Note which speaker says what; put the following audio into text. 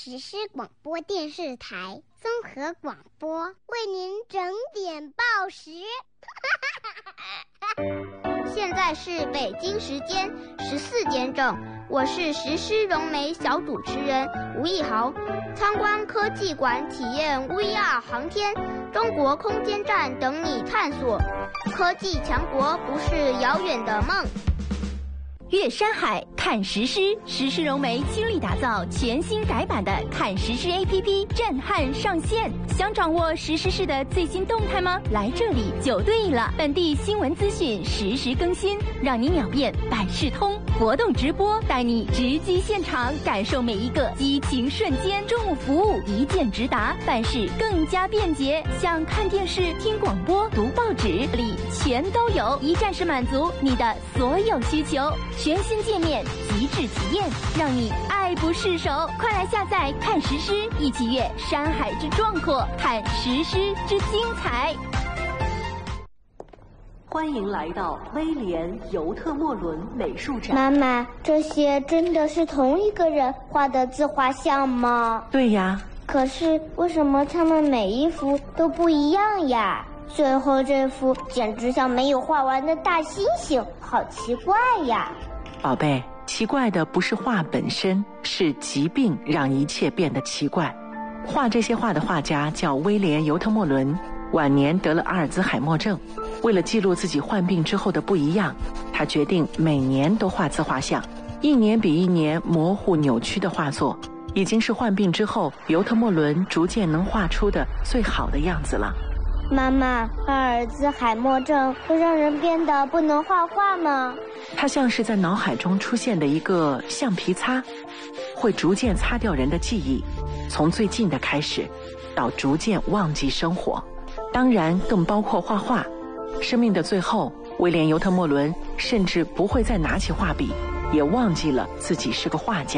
Speaker 1: 实施广播电视台综合广播为您整点报时。
Speaker 2: 现在是北京时间14点整，我是实施融媒小主持人吴艺豪。参观科技馆，体验 VR 航天，中国空间站等你探索。科技强国不是遥远的梦。
Speaker 3: 阅山海，看实施，实施融媒倾力打造全新改版的看实施 APP 震撼上线。想掌握实施室的最新动态吗？来这里就对了，本地新闻资讯实时更新，让你秒变百事通。活动直播带你直击现场，感受每一个激情瞬间。中午服务一键直达，办事更加便捷。想看电视、听广播、读报纸里全都有，一站式满足你的所有需求。全新界面，极致体验，让你爱不释手。快来下载看实施，一起阅山海之壮阔，看实施之精彩。
Speaker 4: 欢迎来到威廉·尤特莫伦美术展。
Speaker 1: 妈妈，这些真的是同一个人画的自画像吗？
Speaker 4: 对呀。
Speaker 1: 可是为什么他们每一幅都不一样呀？最后这幅简直像没有画完的大猩猩，好奇怪呀！
Speaker 4: 宝贝，奇怪的不是画本身，是疾病让一切变得奇怪。画这些画的画家叫威廉·尤特莫伦，晚年得了阿尔兹海默症。为了记录自己患病之后的不一样，他决定每年都画自画像，一年比一年模糊扭曲的画作，已经是患病之后尤特莫伦逐渐能画出的最好的样子了。
Speaker 1: 妈妈，阿尔兹海默症会让人变得不能画画吗？
Speaker 4: 它像是在脑海中出现的一个橡皮擦，会逐渐擦掉人的记忆，从最近的开始，到逐渐忘记生活，当然更包括画画。生命的最后，威廉·尤特莫伦甚至不会再拿起画笔，也忘记了自己是个画家。